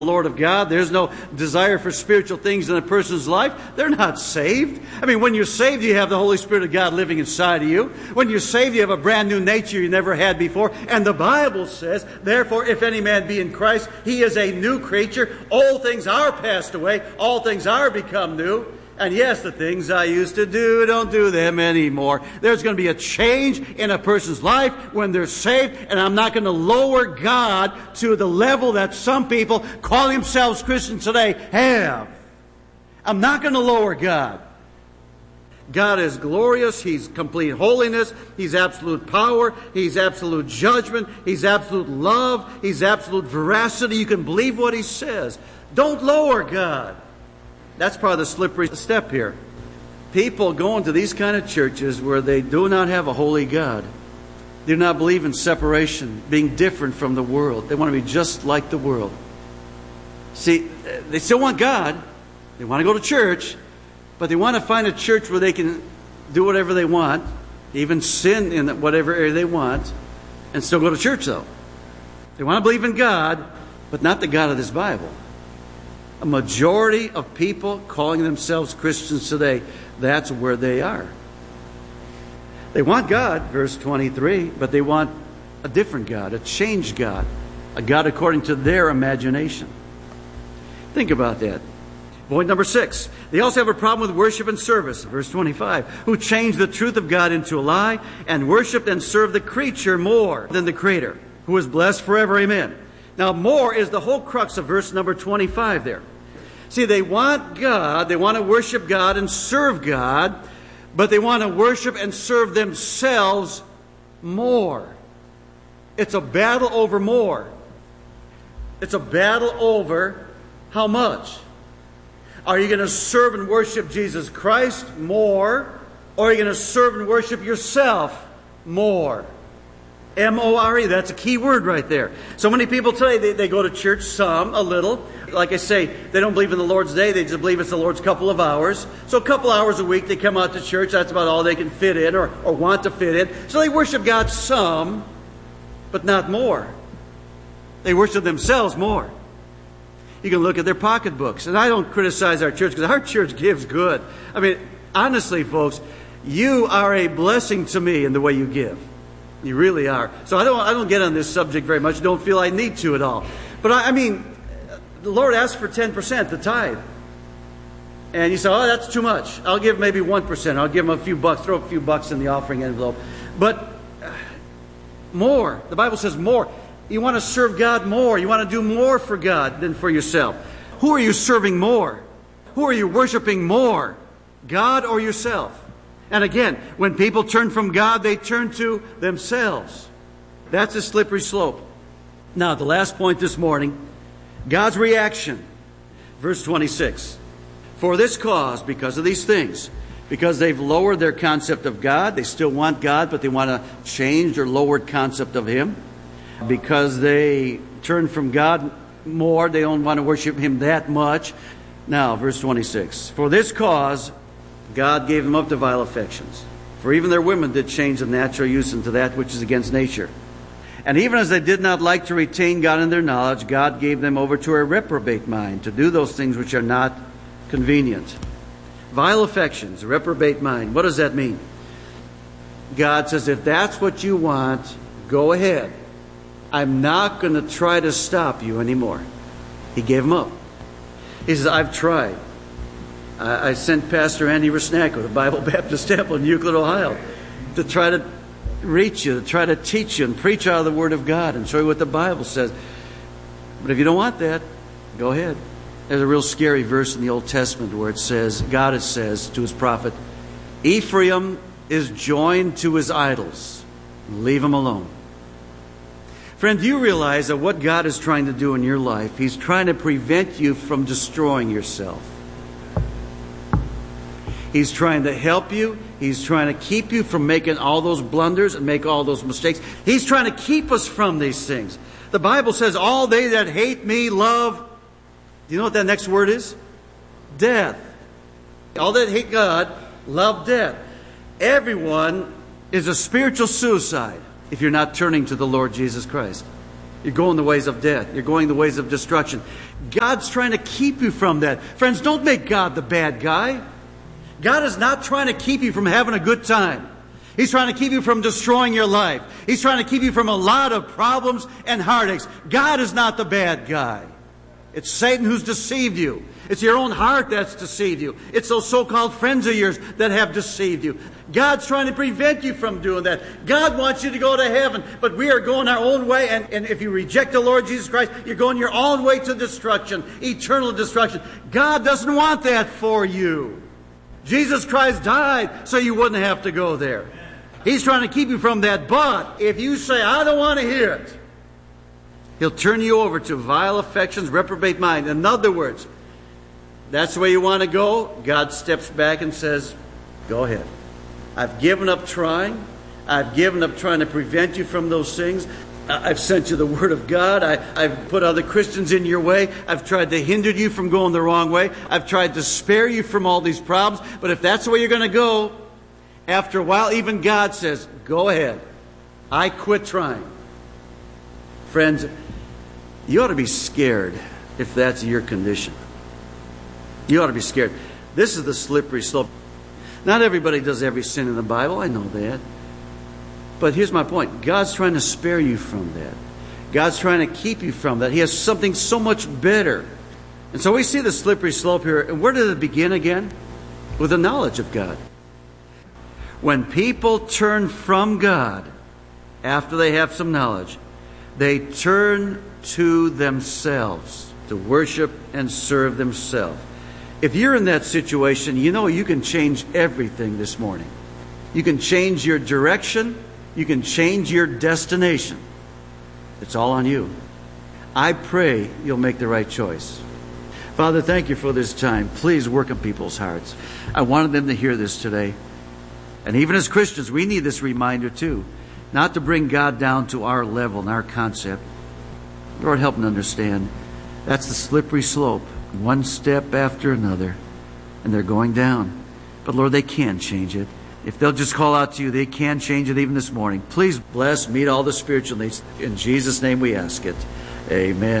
Lord of God, there's no desire for spiritual things in a person's life, they're not saved. I mean, when you're saved, you have the Holy Spirit of God living inside of you. When you're saved, you have a brand new nature you never had before. And the Bible says, therefore, if any man be in Christ, he is a new creature. Old things are passed away. All things are become new. And yes, the things I used to do, don't do them anymore. There's going to be a change in a person's life when they're saved. And I'm not going to lower God to the level that some people calling themselves Christians today have. I'm not going to lower God. God is glorious. He's complete holiness. He's absolute power. He's absolute judgment. He's absolute love. He's absolute veracity. You can believe what He says. Don't lower God. That's part of the slippery step here. People go into these kind of churches where they do not have a holy God. They do not believe in separation, being different from the world. They want to be just like the world. See, they still want God. They want to go to church, but they want to find a church where they can do whatever they want, even sin in whatever area they want, and still go to church, though. They want to believe in God, but not the God of this Bible. A majority of people calling themselves Christians today, that's where they are. They want God, verse 23, but they want a different God, a changed God, a God according to their imagination. Think about that. Point number 6. They also have a problem with worship and service, verse 25, who changed the truth of God into a lie and worshiped and served the creature more than the Creator, who is blessed forever. Amen. Now, more is the whole crux of verse number 25 there. See, they want God, they want to worship God and serve God, but they want to worship and serve themselves more. It's a battle over more. It's a battle over how much? Are you going to serve and worship Jesus Christ more, or are you going to serve and worship yourself more? M-O-R-E, that's a key word right there. So many people today, they go to church, some, a little. Like I say, they don't believe in the Lord's Day, they just believe it's the Lord's couple of hours. So a couple hours a week, they come out to church, that's about all they can fit in or want to fit in. So they worship God some, but not more. They worship themselves more. You can look at their pocketbooks. And I don't criticize our church, because our church gives good. I mean, honestly, folks, you are a blessing to me in the way you give. You really are. So I don't get on this subject very much. Don't feel I need to at all. But I mean, the Lord asks for 10%, the tithe. And you say, oh, that's too much. I'll give maybe 1%. I'll give Him a few bucks, throw a few bucks in the offering envelope. But more. The Bible says more. You want to serve God more. You want to do more for God than for yourself. Who are you serving more? Who are you worshiping more? God or yourself? And again, when people turn from God, they turn to themselves. That's a slippery slope. Now, the last point this morning, God's reaction. Verse 26. For this cause, because of these things, because they've lowered their concept of God, they still want God, but they want to change their lowered concept of Him. Because they turn from God more, they don't want to worship Him that much. Now, verse 26. For this cause, God gave them up to vile affections. For even their women did change the natural use into that which is against nature. And even as they did not like to retain God in their knowledge, God gave them over to a reprobate mind, to do those things which are not convenient. Vile affections, reprobate mind. What does that mean? God says, if that's what you want, go ahead. I'm not going to try to stop you anymore. He gave them up. He says, I've tried. I sent Pastor Andy Rusnacko to Bible Baptist Temple in Euclid, Ohio, to try to reach you, to try to teach you and preach out of the Word of God and show you what the Bible says. But if you don't want that, go ahead. There's a real scary verse in the Old Testament where it says, God says to His prophet, Ephraim is joined to his idols. Leave him alone. Friend, do you realize that what God is trying to do in your life, He's trying to prevent you from destroying yourself. He's trying to help you. He's trying to keep you from making all those blunders and make all those mistakes. He's trying to keep us from these things. The Bible says, all they that hate me love, do you know what that next word is? Death. All that hate God love death. Everyone is a spiritual suicide if you're not turning to the Lord Jesus Christ. You're going the ways of death. You're going the ways of destruction. God's trying to keep you from that. Friends, don't make God the bad guy. God is not trying to keep you from having a good time. He's trying to keep you from destroying your life. He's trying to keep you from a lot of problems and heartaches. God is not the bad guy. It's Satan who's deceived you. It's your own heart that's deceived you. It's those so-called friends of yours that have deceived you. God's trying to prevent you from doing that. God wants you to go to heaven, but we are going our own way, and if you reject the Lord Jesus Christ, you're going your own way to destruction, eternal destruction. God doesn't want that for you. Jesus Christ died so you wouldn't have to go there. He's trying to keep you from that, but if you say, I don't want to hear it, He'll turn you over to vile affections, reprobate mind. In other words, that's the way you want to go. God steps back and says, go ahead. I've given up trying. I've given up trying to prevent you from those things. I've sent you the Word of God. I've put other Christians in your way. I've tried to hinder you from going the wrong way. I've tried to spare you from all these problems. But if that's the way you're going to go, after a while, even God says, go ahead. I quit trying. Friends, you ought to be scared if that's your condition. You ought to be scared. This is the slippery slope. Not everybody does every sin in the Bible. I know that. But here's my point. God's trying to spare you from that. God's trying to keep you from that. He has something so much better. And so we see the slippery slope here. And where did it begin again? With the knowledge of God. When people turn from God, after they have some knowledge, they turn to themselves to worship and serve themselves. If you're in that situation, you know you can change everything this morning. You can change your direction. You can change your destination. It's all on you. I pray you'll make the right choice. Father, thank you for this time. Please work on people's hearts. I wanted them to hear this today. And even as Christians, we need this reminder too. Not to bring God down to our level and our concept. Lord, help them understand. That's the slippery slope. One step after another. And they're going down. But Lord, they can change it. If they'll just call out to you, they can change it even this morning. Please bless, meet all the spiritual needs. In Jesus' name we ask it. Amen.